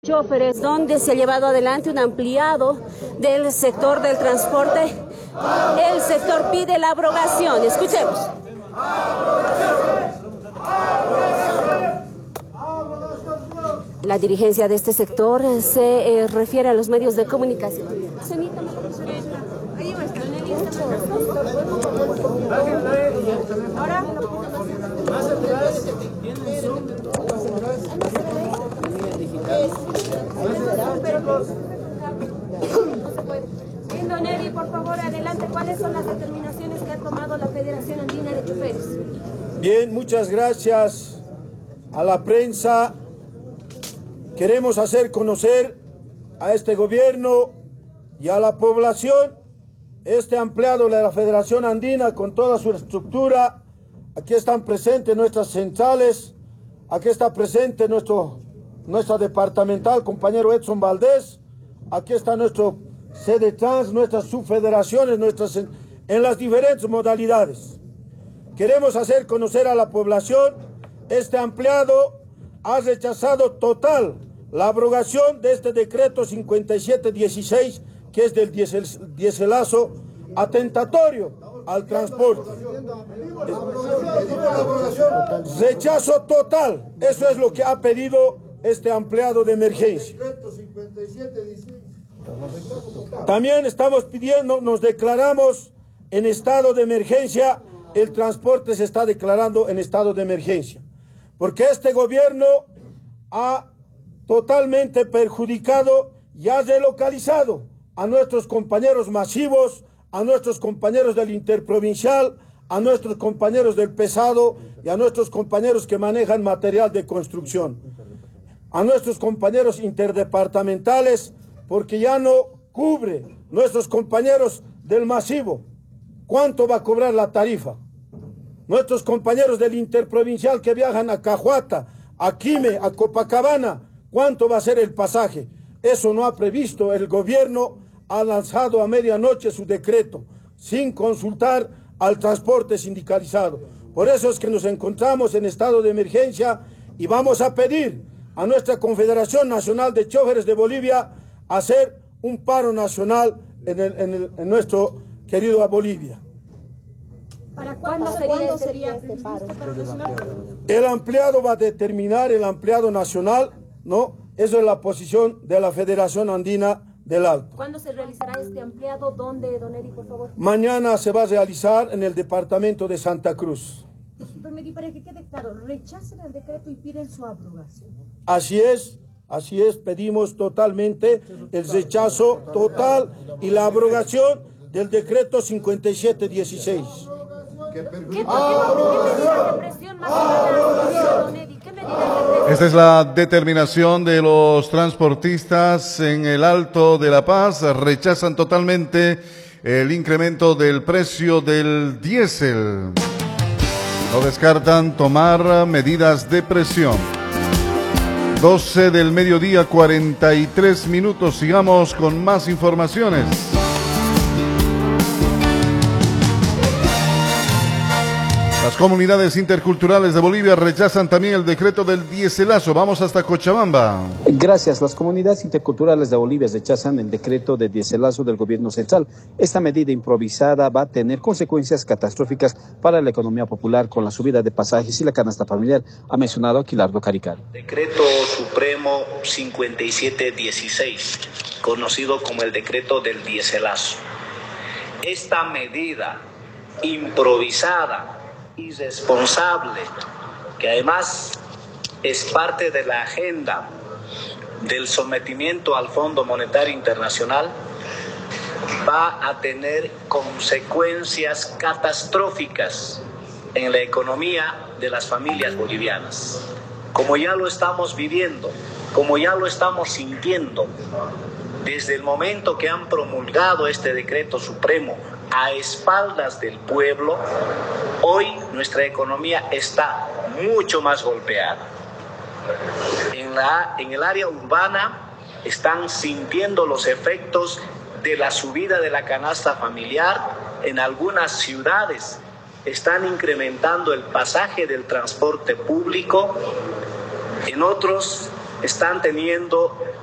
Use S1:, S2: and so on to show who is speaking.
S1: Choferes, donde se ha llevado adelante un ampliado del sector del transporte. El sector pide la abrogación. Escuchemos. La dirigencia de este sector se refiere a los medios de comunicación. Ahora. Don Eri, por favor, adelante. ¿Cuáles son las determinaciones que ha tomado la Federación Andina de Choferes?
S2: Bien, muchas gracias a la prensa. Queremos hacer conocer a este gobierno y a la población este ampliado de la Federación Andina con toda su estructura. Aquí están presentes nuestras centrales, aquí está presente nuestra departamental, compañero Edson Valdés, aquí está nuestro sede trans, nuestras subfederaciones, en las diferentes modalidades. Queremos hacer conocer a la población, este ampliado ha rechazado total la abrogación de este decreto 5716, que es del dieselazo atentatorio al transporte. Rechazo total, eso es lo que ha pedido este ampliado de emergencia. También estamos pidiendo, nos declaramos en estado de emergencia, el transporte se está declarando en estado de emergencia, porque este gobierno ha totalmente perjudicado y ha relocalizado a nuestros compañeros masivos, a nuestros compañeros del interprovincial, a nuestros compañeros del pesado y a nuestros compañeros que manejan material de construcción, a nuestros compañeros interdepartamentales, porque ya no cubre nuestros compañeros del masivo. ¿Cuánto va a cobrar la tarifa? Nuestros compañeros del interprovincial que viajan a Cajuata, a Quime, a Copacabana, ¿cuánto va a ser el pasaje? Eso no ha previsto. El gobierno ha lanzado a medianoche su decreto sin consultar al transporte sindicalizado. Por eso es que nos encontramos en estado de emergencia y vamos a pedir a nuestra Confederación Nacional de Choferes de Bolivia hacer un paro nacional en nuestro querido Bolivia.
S1: ¿Para cuándo sería este paro?
S2: El ampliado va a determinar, el ampliado nacional, ¿no? Eso es la posición de la Federación Andina del Alto.
S1: ¿Cuándo se realizará este ampliado? ¿Dónde, don Eri, por favor?
S2: Mañana se va a realizar en el departamento de Santa Cruz.
S1: Don Eri, para que quede claro, rechacen el decreto y piden su abrogación.
S2: Así es, pedimos totalmente el rechazo total y la abrogación del decreto 5716.
S3: Esta es la determinación de los transportistas en el Alto de La Paz. Rechazan totalmente el incremento del precio del diésel. No descartan tomar medidas de presión. 12 del mediodía, 43 minutos. Sigamos con más informaciones. Las comunidades interculturales de Bolivia rechazan también el decreto del dieselazo. Vamos hasta Cochabamba.
S4: Gracias. Las comunidades interculturales de Bolivia rechazan el decreto de dieselazo del gobierno central. Esta medida improvisada va a tener consecuencias catastróficas para la economía popular con la subida de pasajes y la canasta familiar, ha mencionado Aquilardo Carical.
S5: Decreto Supremo 5716, conocido como el decreto del dieselazo. Esta medida improvisada, irresponsable, que además es parte de la agenda del sometimiento al Fondo Monetario Internacional, va a tener consecuencias catastróficas en la economía de las familias bolivianas, como ya lo estamos viviendo, como ya lo estamos sintiendo desde el momento que han promulgado este decreto supremo a espaldas del pueblo. Hoy nuestra economía está mucho más golpeada. En el área urbana están sintiendo los efectos de la subida de la canasta familiar. En algunas ciudades están incrementando el pasaje del transporte público. En otros están teniendo